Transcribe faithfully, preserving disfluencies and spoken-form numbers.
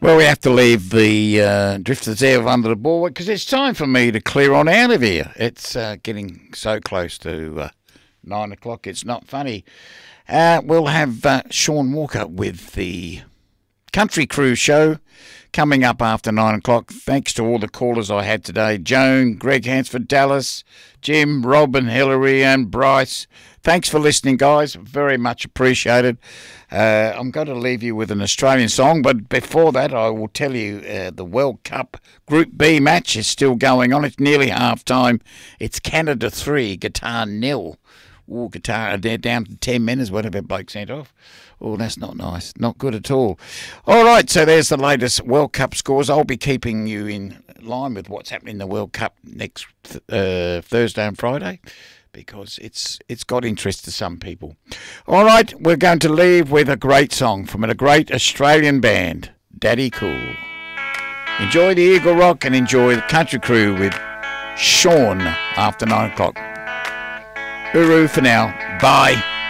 Well, we have to leave the uh, drifters there under the ball because it's time for me to clear on out of here. It's uh, getting so close to uh, nine o'clock. It's not funny. Uh, we'll have uh, Sean Walker with the Country Crew show coming up after nine o'clock. Thanks to all the callers I had today. Joan, Greg Hansford, Dallas, Jim, Robin, Hillary and Bryce. Thanks for listening, guys. Very much appreciated. Uh, I'm going to leave you with an Australian song, but before that, I will tell you uh, the World Cup Group B match is still going on. It's nearly half time. It's Canada three, Qatar nil. Oh, Qatar, they're down to ten minutes, whatever bloke sent off. Oh, that's not nice. Not good at all. All right, so there's the latest World Cup scores. I'll be keeping you in line with what's happening in the World Cup next uh, Thursday and Friday, because it's it's got interest to some people. All right, we're going to leave with a great song from a great Australian band, Daddy Cool. Enjoy the Eagle Rock and enjoy the Country Crew with Sean after nine o'clock. Hooroo for now. Bye.